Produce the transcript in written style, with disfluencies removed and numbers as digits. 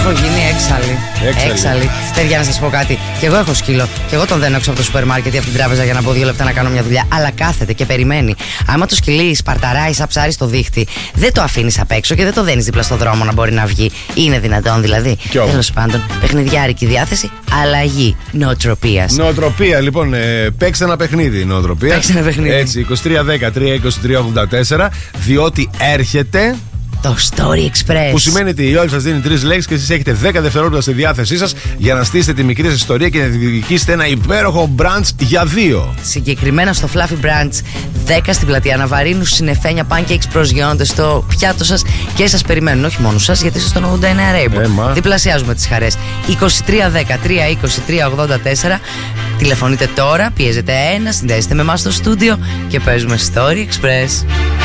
Έχω γίνει έξαλλη. Παιδιά, να σας πω κάτι. Και εγώ έχω σκύλο. Και εγώ τον δένω έξω από το σούπερ μάρκετ ή από την τράπεζα για να μπω 2 λεπτά να κάνω μια δουλειά. Αλλά κάθεται και περιμένει. Άμα το σκυλί σπαρταράει, σαψάρει στο δίχτυ, δεν το αφήνεις απ' έξω και δεν το δένεις δίπλα στο δρόμο να μπορεί να βγει. Είναι δυνατόν δηλαδή? Τέλος πάντων, παιχνιδιάρικη διάθεση, αλλαγή νοοτροπίας. Νοοτροπία, λοιπόν, παίξτε ένα παιχνίδι. Νοοτροπία. Παίξτε ένα παιχνίδι. Έτσι, 2310-323-84, διότι έρχεται το Story Express. Που σημαίνει ότι η Όλη σας δίνει 3 λέξεις και εσείς έχετε 10 δευτερόλεπτα στη διάθεσή σας για να στήσετε τη μικρή σας ιστορία και να διεκδικήσετε ένα υπέροχο brunch για 2. Συγκεκριμένα στο Fluffy Brunch 10 στην πλατεία Ναβαρίνου, συννεφένια pancakes προσγειώνονται στο πιάτο σας και σας περιμένουν. Όχι μόνο σας, γιατί είστε στον 89 Rainbow. Διπλασιάζουμε τις χαρές. 2310-323-84. Τηλεφωνείτε τώρα, πιέζετε 1, συνδέεστε με εμάς στο στούντιο και παίζουμε Story Express.